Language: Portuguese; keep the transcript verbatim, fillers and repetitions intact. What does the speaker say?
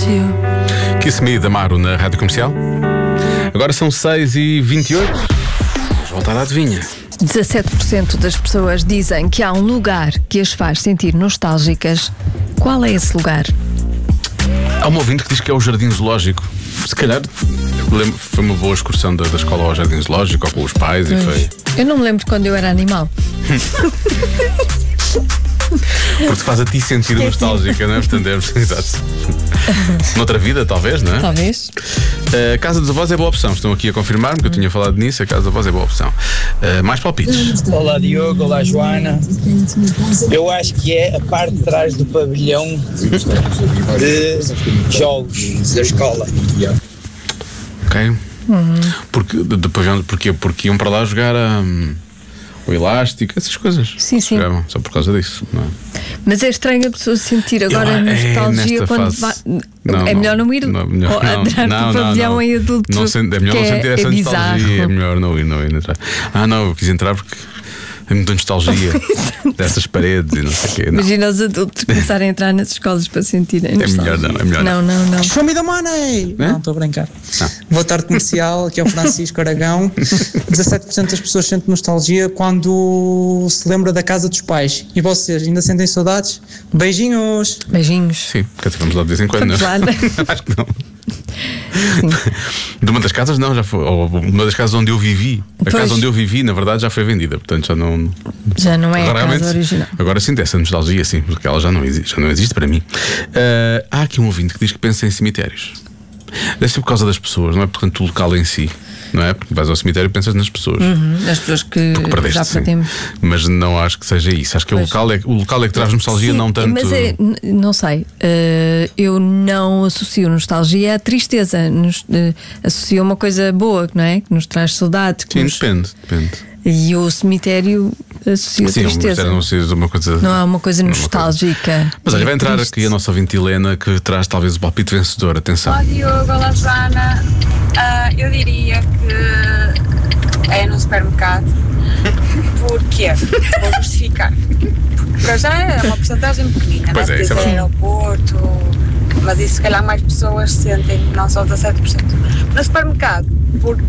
you. Kiss Me, da Amaro, na Rádio Comercial. Agora são seis e vinte e oito. Vamos voltar à adivinha. dezassete por cento das pessoas dizem que há um lugar que as faz sentir nostálgicas. Qual é esse lugar? Há um ouvinte que diz que é o Jardim Zoológico. Se calhar lembro, foi uma boa excursão da, da escola ao Jardim Zoológico ou com os pais e foi. Eu não me lembro quando eu era animal. Porque te faz a ti sentir nostálgica, não é? Portanto, é exato. Noutra vida, talvez, não é? Talvez. A Casa dos Avós é boa opção. Estão aqui a confirmar-me que eu tinha falado nisso. A Casa dos Avós é boa opção. Uh, mais palpites. Olá Diogo, olá Joana. Eu acho que é a parte de trás do pavilhão de jogos da escola. Ok. Uhum. Porque, de, de pavilhão, porque, porque iam para lá jogar um, o elástico, essas coisas. Sim, sim. Jogavam, só por causa disso, não é? Mas é estranho a pessoa sentir agora Eu- é, nostalgia nesta quando fase- vai. Não, é melhor não ir não, melhor ou não. atrás Não, do não, pavilhão não. em adulto. Não sen- é melhor que não é, sentir essa é nostalgia. bizarro. É melhor não ir, não ir entrar. Ah, não, eu quis entrar porque é muita nostalgia dessas paredes e não sei o quê. Não. Imagina os adultos começarem a entrar nas escolas para sentirem É melhor nostalgia. não, é melhor não. Não, não, não. Show me the money! É? Não, estou a brincar. Ah. Boa tarde comercial, aqui é o Francisco Aragão. dezassete por cento das pessoas sentem nostalgia quando se lembra da casa dos pais. E vocês ainda sentem saudades? Beijinhos! Beijinhos. Sim, quer dizer, vamos lá de vez em quando, não? Vamos lá, né? Acho que não. De uma das casas não, já foi. Ou uma das casas onde eu vivi. A Pois. casa onde eu vivi, na verdade, já foi vendida. Portanto, já não. Já não é Agora, a casa realmente, original. Agora sinto essa nostalgia, sim, porque ela já não existe, já não existe para mim. Ah, há aqui um ouvinte que diz que pensa em cemitérios. Deve ser por causa das pessoas, não é portanto o local em si. Não é? Porque vais ao cemitério e pensas nas pessoas. Uhum, as pessoas que Porque perdeste, já sim. perdemos. Mas não acho que seja isso. Acho que o Pois. local, é, o local é que traz nostalgia, Sim, não tanto. Mas é, n- não sei, eh, eu não associo nostalgia à tristeza. Nos, eh, associo a uma coisa boa, não é? Que nos traz saudade. que Sim, nos- depende, depende. E o cemitério associa a Sim, tristeza. não seja uma coisa. Não há uma coisa não é uma nostálgica. Mas olha, e vai entrar triste. aqui a nossa ouvinte Helena que traz talvez o palpite vencedor. Atenção. Olá Diogo, olá Joana. Ah, eu diria que é no supermercado. Porquê? Vou justificar. Para já é uma porcentagem pequenina, Pois né? é, isso é Porque verdade. aeroporto, mas isso se calhar mais pessoas sentem, não só dezassete por cento. No supermercado, porque